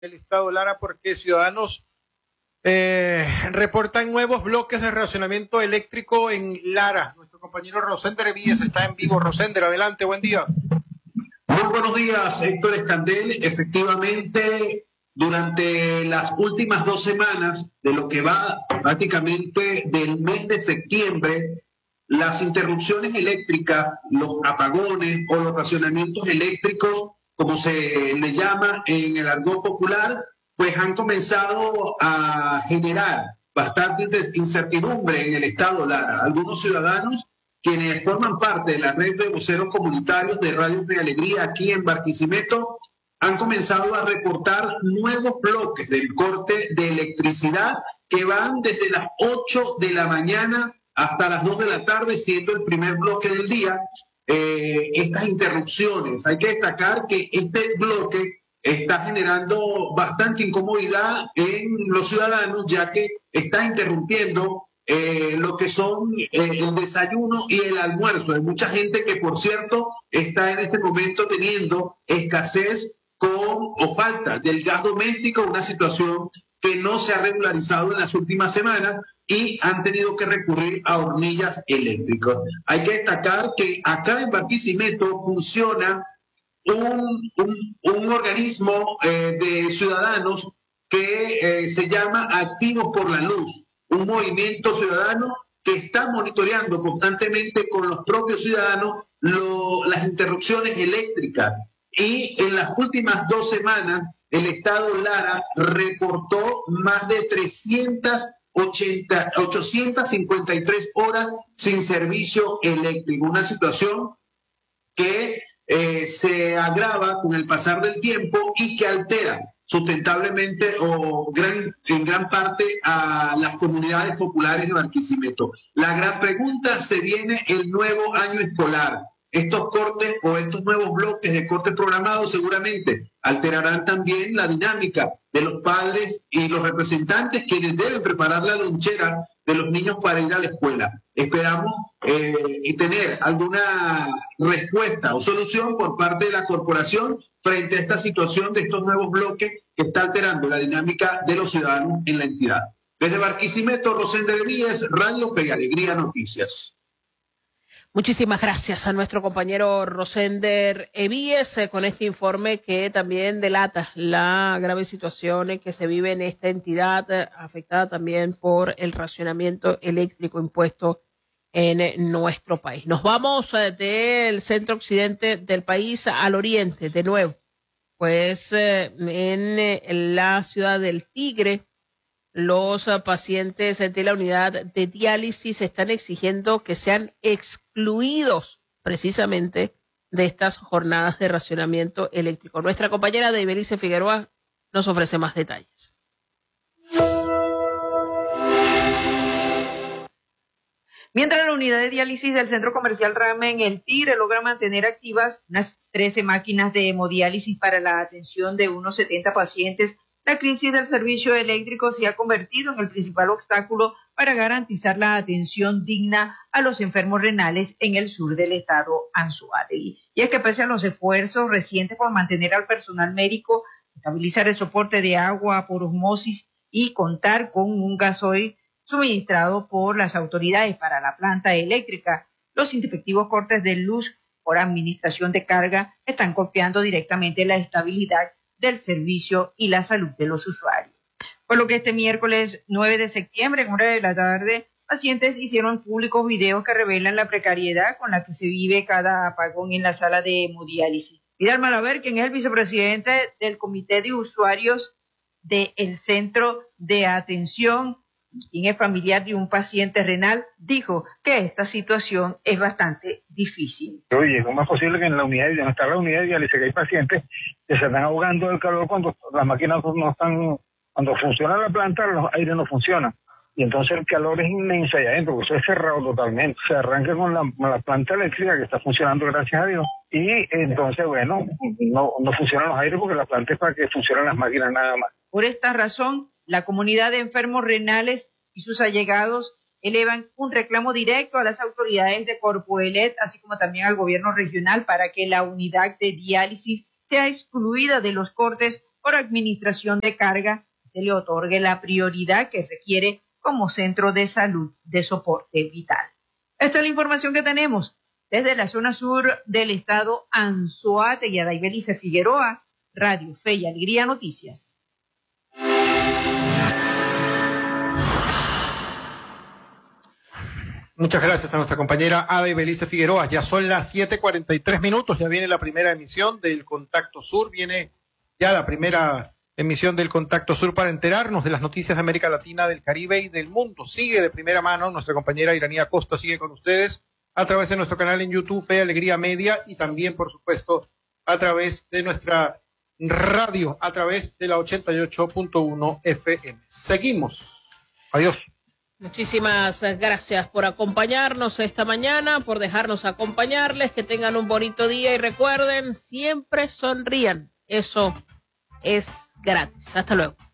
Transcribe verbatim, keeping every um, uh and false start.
el estado Lara, porque ciudadanos eh, reportan nuevos bloques de racionamiento eléctrico en Lara. Nuestro compañero Rosender Evíes está en vivo. Rosender, adelante, buen día. Muy buenos días, Héctor Escandel. Efectivamente, durante las últimas dos semanas de lo que va prácticamente del mes de septiembre, las interrupciones eléctricas, los apagones o los racionamientos eléctricos, como se le llama en el argot popular, pues han comenzado a generar bastante incertidumbre en el estado Lara. Algunos ciudadanos quienes forman parte de la red de voceros comunitarios de Radio Fe y Alegría aquí en Barquisimeto, han comenzado a reportar nuevos bloques del corte de electricidad que van desde las ocho de la mañana hasta las dos de la tarde, siendo el primer bloque del día. Eh, estas interrupciones, hay que destacar que este bloque está generando bastante incomodidad en los ciudadanos, ya que está interrumpiendo Eh, lo que son eh, el desayuno y el almuerzo de mucha gente que, por cierto, está en este momento teniendo escasez con o falta del gas doméstico, una situación que no se ha regularizado en las últimas semanas y han tenido que recurrir a hornillas eléctricas. Hay que destacar que acá en Barquisimeto funciona un, un, un organismo eh, de ciudadanos que eh, se llama Activos por la Luz, un movimiento ciudadano que está monitoreando constantemente con los propios ciudadanos lo, las interrupciones eléctricas. Y en las últimas dos semanas, el estado Lara reportó más de trescientas ochenta, ochocientas cincuenta y tres horas sin servicio eléctrico. Una situación que eh, se agrava con el pasar del tiempo y que altera sustentablemente o gran, en gran parte a las comunidades populares de Barquisimeto. La gran pregunta se viene el nuevo año escolar. Estos cortes o estos nuevos bloques de cortes programados seguramente alterarán también la dinámica de los padres y los representantes quienes deben preparar la lonchera de los niños para ir a la escuela. Esperamos eh, tener alguna respuesta o solución por parte de la corporación frente a esta situación de estos nuevos bloques que está alterando la dinámica de los ciudadanos en la entidad. Desde Barquisimeto, Rosender Evíes, Radio Fe y Alegría Noticias. Muchísimas gracias a nuestro compañero Rosender Evíes eh, con este informe que también delata la grave situación que se vive en esta entidad, eh, afectada también por el racionamiento eléctrico impuesto en eh, nuestro país. Nos vamos eh, del centro occidente del país al oriente de nuevo, pues eh, en, eh, en la ciudad del Tigre. Los pacientes de la unidad de diálisis están exigiendo que sean excluidos precisamente de estas jornadas de racionamiento eléctrico. Nuestra compañera Deibelice Figueroa nos ofrece más detalles. Mientras la unidad de diálisis del Centro Comercial Rama en el Tigre logra mantener activas unas trece máquinas de hemodiálisis para la atención de unos setenta pacientes, la crisis del servicio eléctrico se ha convertido en el principal obstáculo para garantizar la atención digna a los enfermos renales en el sur del estado Anzoátegui. Y es que pese a los esfuerzos recientes por mantener al personal médico, estabilizar el soporte de agua por osmosis y contar con un gasoil suministrado por las autoridades para la planta eléctrica, los inefectivos cortes de luz por administración de carga están golpeando directamente la estabilidad del servicio y la salud de los usuarios. Por lo que este miércoles nueve de septiembre, en hora de la tarde, pacientes hicieron públicos videos que revelan la precariedad con la que se vive cada apagón en la sala de hemodiálisis. Vidal Malaver, quien es el vicepresidente del Comité de Usuarios del Centro de Atención, quien es familiar de un paciente renal, dijo que esta situación es bastante difícil. Oye, ¿cómo es posible que en la unidad, donde está la unidad de diálisis, que hay pacientes que se están ahogando del calor cuando las máquinas no están, cuando funciona la planta, los aires no funcionan? Y entonces el calor es inmenso allá adentro, porque eso es cerrado totalmente. Se arranca con la, con la planta eléctrica que está funcionando, gracias a Dios. Y entonces, bueno, no, no funcionan los aires porque la planta es para que funcionen las máquinas nada más. Por esta razón, la comunidad de enfermos renales y sus allegados elevan un reclamo directo a las autoridades de Corpoelet, así como también al gobierno regional, para que la unidad de diálisis sea excluida de los cortes por administración de carga y se le otorgue la prioridad que requiere como centro de salud de soporte vital. Esta es la información que tenemos desde la zona sur del estado Anzoátegui. Belice Figueroa, Radio Fe y Alegría Noticias. Muchas gracias a nuestra compañera Ada Belice Figueroa. Ya son las siete cuarenta y tres minutos, ya viene la primera emisión del Contacto Sur, viene ya la primera emisión del Contacto Sur para enterarnos de las noticias de América Latina, del Caribe y del mundo. Sigue de primera mano, nuestra compañera Iranía Costa sigue con ustedes a través de nuestro canal en YouTube, Fe Alegría Media, y también, por supuesto, a través de nuestra radio, a través de la ochenta y ocho punto uno F M. Seguimos. Adiós. Muchísimas gracias por acompañarnos esta mañana, por dejarnos acompañarles, que tengan un bonito día y recuerden, siempre sonrían. Eso es gratis. Hasta luego.